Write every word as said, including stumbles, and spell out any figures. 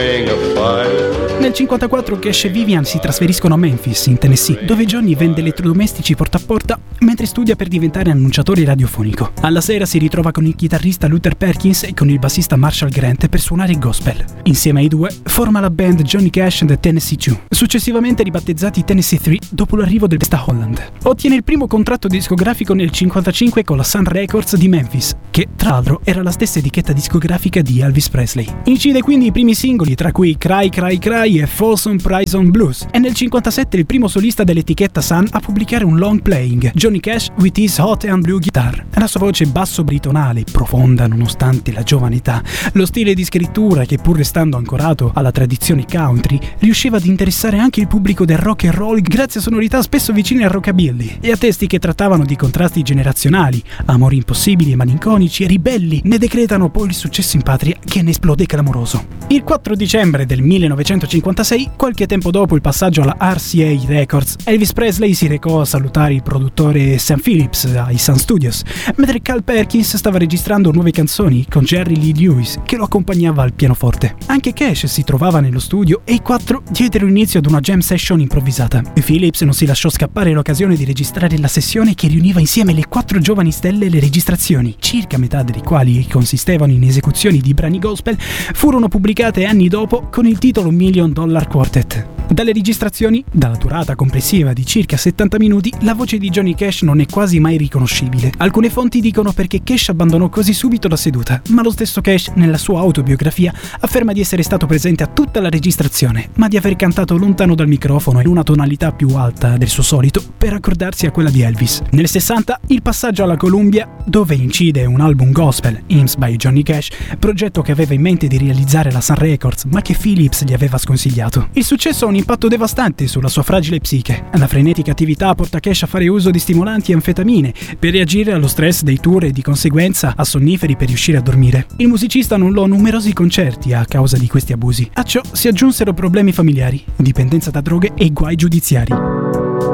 Nel cinquantaquattro Cash e Vivian si trasferiscono a Memphis, in Tennessee, dove Johnny vende elettrodomestici porta a porta mentre studia per diventare annunciatore radiofonico. Alla sera si ritrova con il chitarrista Luther Perkins e con il bassista Marshall Grant per suonare gospel. Insieme ai due forma la band Johnny Cash and the Tennessee Two, successivamente ribattezzati Tennessee Three dopo l'arrivo del Besta Holland. Ottiene il primo contratto discografico nel cinquantacinque con la Sun Records di Memphis, che tra l'altro era la stessa etichetta discografica di Elvis Presley. Incide quindi i primi singoli, tra cui Cry Cry Cry e Folsom Prison Blues, e nel cinquantasette il primo solista dell'etichetta Sun a pubblicare un long playing, Johnny Cash with his hot and blue guitar. La sua voce basso britonale, profonda nonostante la giovane età, lo stile di scrittura che pur restando ancorato alla tradizione country, riusciva ad interessare anche il pubblico del rock and roll grazie a sonorità spesso vicine al rockabilly e a testi che trattavano di contrasti generazionali, amori impossibili e malinconici e ribelli, ne decretano poi il successo in patria che ne esplode clamoroso. Il quattro dicembre del millenovecentocinquantasei, qualche tempo dopo il passaggio alla R C A Records, Elvis Presley si recò a salutare il produttore Sam Phillips ai Sun Studios, mentre Carl Perkins stava registrando nuove canzoni con Jerry Lee Lewis che lo accompagnava al pianoforte. Anche Cash si trovava nello studio e i quattro diedero inizio ad una jam session improvvisata. Phillips non si lasciò scappare l'occasione di registrare la sessione che riuniva insieme le quattro giovani stelle e le registrazioni, circa metà delle quali consistevano in esecuzioni di brani gospel, furono pubblicate anni dopo con il titolo Million Dollar Quartet. Dalle registrazioni, dalla durata complessiva di circa settanta minuti, la voce di Johnny Cash non è quasi mai riconoscibile. Alcune fonti dicono perché Cash abbandonò così subito la seduta, ma lo stesso Cash, nella sua autobiografia, afferma di essere stato presente a tutta la registrazione, ma di aver cantato lontano dal microfono in una tonalità più alta del suo solito per accordarsi a quella di Elvis. Nel sessanta, il passaggio alla Columbia, dove incide un album gospel, Hymns by Johnny Cash, progetto che aveva in mente di realizzare la Sun Records, ma che Phillips gli aveva sconsigliato. Il successo ha un impatto devastante sulla sua fragile psiche. La frenetica attività porta Cash a fare uso di stimolanti e anfetamine per reagire allo stress dei tour e di conseguenza a sonniferi per riuscire a dormire. Il musicista annullò numerosi concerti a causa di questi abusi. A ciò si aggiunsero problemi familiari, dipendenza da droghe e guai giudiziari.